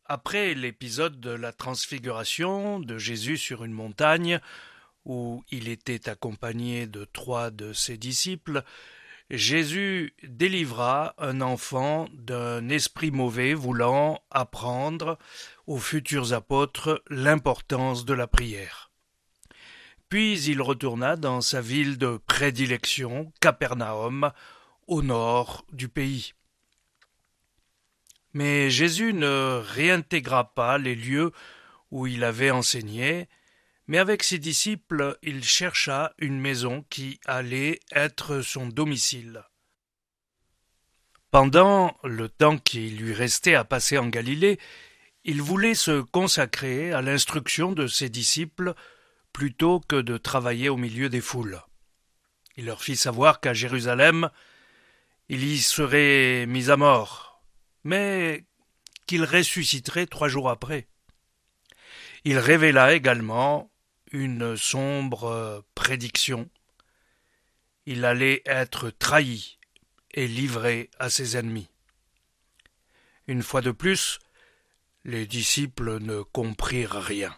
Après l'épisode de la transfiguration de Jésus sur une montagne, où il était accompagné de 3 de ses disciples, Jésus délivra un enfant d'un esprit mauvais voulant apprendre aux futurs apôtres l'importance de la prière. Puis il retourna dans sa ville de prédilection, Capernaum, au nord du pays. Mais Jésus ne réintégra pas les lieux où il avait enseigné, mais avec ses disciples, il chercha une maison qui allait être son domicile. Pendant le temps qui lui restait à passer en Galilée, il voulait se consacrer à l'instruction de ses disciples plutôt que de travailler au milieu des foules. Il leur fit savoir qu'à Jérusalem, il y serait mis à mort, mais qu'il ressusciterait 3 jours après. Il révéla également une sombre prédiction. Il allait être trahi et livré à ses ennemis. Une fois de plus, les disciples ne comprirent rien.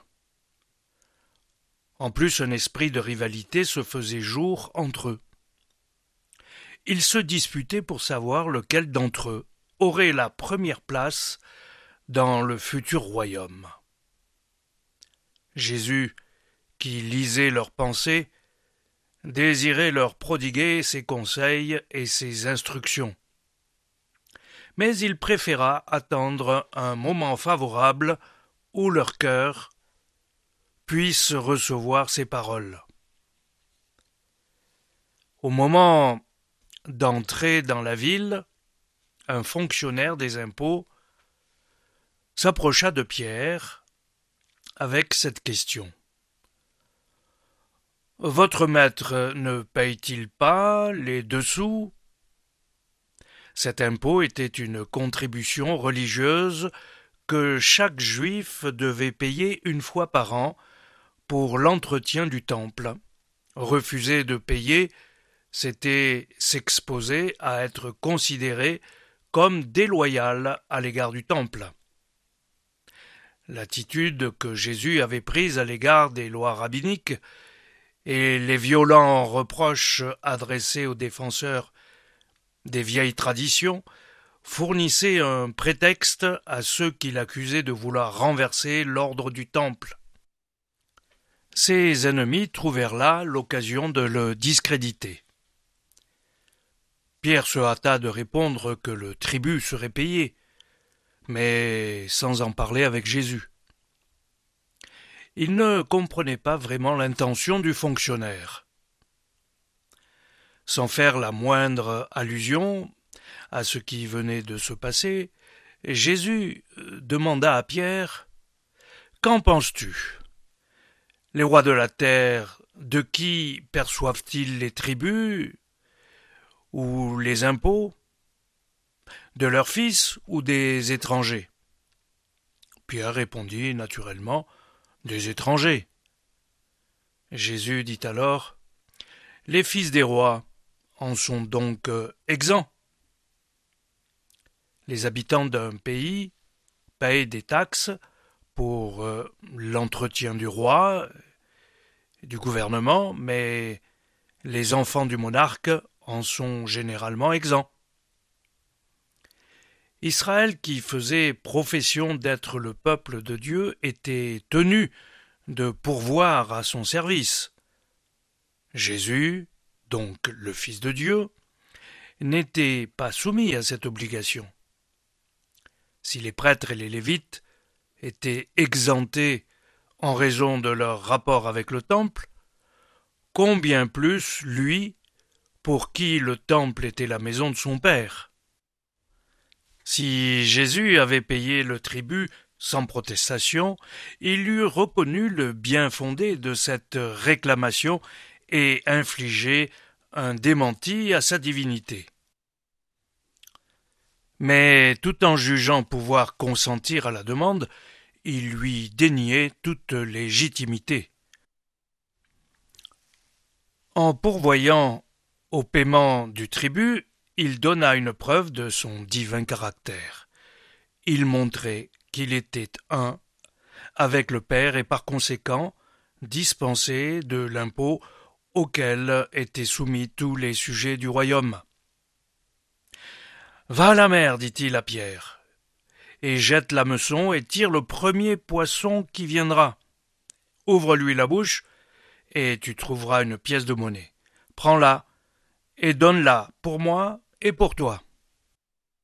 En plus, un esprit de rivalité se faisait jour entre eux. Ils se disputaient pour savoir lequel d'entre eux aurait la première place dans le futur royaume. Jésus, qui lisait leurs pensées, désirait leur prodiguer ses conseils et ses instructions. Mais il préféra attendre un moment favorable où leur cœur puisse recevoir ses paroles. Au moment d'entrer dans la ville, un fonctionnaire des impôts s'approcha de Pierre avec cette question. « Votre maître ne paye-t-il pas les 2 sous ?» Cet impôt était une contribution religieuse que chaque juif devait payer une fois par an pour l'entretien du temple. Refuser de payer, c'était s'exposer à être considéré comme déloyal à l'égard du temple. L'attitude que Jésus avait prise à l'égard des lois rabbiniques et les violents reproches adressés aux défenseurs des vieilles traditions fournissaient un prétexte à ceux qui l'accusaient de vouloir renverser l'ordre du temple. Ses ennemis trouvèrent là l'occasion de le discréditer. Pierre se hâta de répondre que le tribut serait payé, mais sans en parler avec Jésus. Il ne comprenait pas vraiment l'intention du fonctionnaire. Sans faire la moindre allusion à ce qui venait de se passer, Jésus demanda à Pierre « Qu'en penses-tu ? Les rois de la terre, de qui perçoivent-ils les tributs ou les impôts ? De leurs fils ou des étrangers ?» Pierre répondit naturellement « Des étrangers. » Jésus dit alors « Les fils des rois en sont donc exempts. Les habitants d'un pays payent des taxes pour l'entretien du roi et du gouvernement, mais les enfants du monarque en sont généralement exempts. Israël, qui faisait profession d'être le peuple de Dieu, était tenu de pourvoir à son service. Jésus, donc le Fils de Dieu, n'était pas soumis à cette obligation. Si les prêtres et les lévites étaient exemptés en raison de leur rapport avec le temple, combien plus lui, pour qui le temple était la maison de son Père. Si Jésus avait payé le tribut sans protestation, il eût reconnu le bien fondé de cette réclamation et infligé un démenti à sa divinité. Mais tout en jugeant pouvoir consentir à la demande, il lui déniait toute légitimité. En pourvoyant au paiement du tribut, il donna une preuve de son divin caractère. Il montrait qu'il était un avec le Père et par conséquent dispensé de l'impôt auquel étaient soumis tous les sujets du royaume. « Va à la mer, dit-il à Pierre, et jette l'hameçon et tire le premier poisson qui viendra. Ouvre-lui la bouche, et tu trouveras une pièce de monnaie. Prends-la, et donne-la pour moi et pour toi.